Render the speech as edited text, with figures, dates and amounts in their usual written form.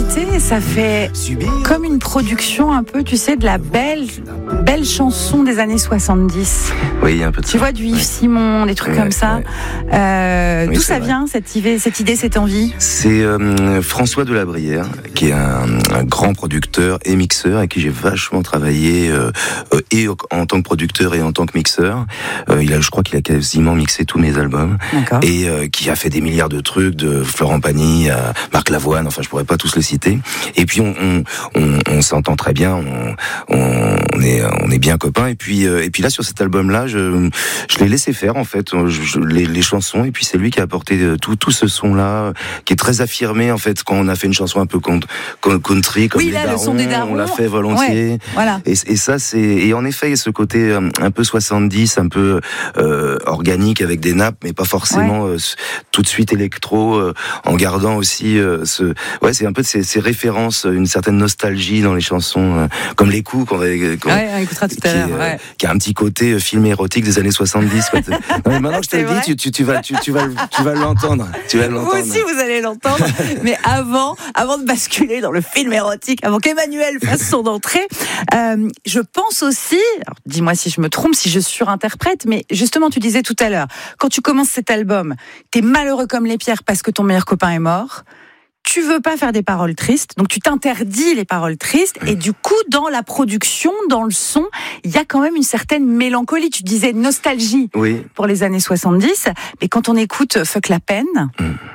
réalité, ça fait comme une production un peu, tu sais, de la belle chanson des années 70. Oui, il y a un peu de ça. Tu vois, du Yves Simon, des trucs comme ça. Oui, d'où c'est ça vrai. vient, cette idée, cette envie? C'est François Delabrière, qui est un grand producteur et mixeur, avec qui j'ai vachement travaillé, et en tant que producteur et en tant que mixeur. Je crois qu'il a quasiment mixé tous mes albums. D'accord. Et qui a fait des milliards de trucs, de Florent Pagny à Marc Lavoine, enfin je pourrais pas tous les citer. Et puis on s'entend très bien, on est bien copains. Et puis là sur cet album-là, je l'ai laissé faire en fait, les chansons. Et puis c'est lui qui a apporté tout ce son-là, qui est très affirmé en fait. Quand on a fait une chanson un peu country comme oui, les là, darons, le son des darons, on l'a fait volontiers. Ouais, voilà. Et ça et en effet ce côté un peu 70, un peu organique avec des nappes, mais pas forcément tout de suite électro, en gardant aussi c'est un peu de ces références, une certaine nostalgie dans les chansons, comme les coups qu'on on écoutera tout à l'heure. Qui a un petit côté film érotique des années 70. Non, mais maintenant que je te le dis, tu vas l'entendre. Vous aussi, vous allez l'entendre. Mais avant de basculer dans le film érotique, avant qu'Emmanuel fasse son entrée, je pense aussi, alors dis-moi si je me trompe, si je surinterprète, mais justement, tu disais tout à l'heure, quand tu commences cet album, t'es malheureux comme les pierres parce que ton meilleur copain est mort. Tu veux pas faire des paroles tristes, donc tu t'interdis les paroles tristes, et du coup, dans la production, dans le son, il y a quand même une certaine mélancolie. Tu disais nostalgie pour les années 70, mais quand on écoute Fuck la peine,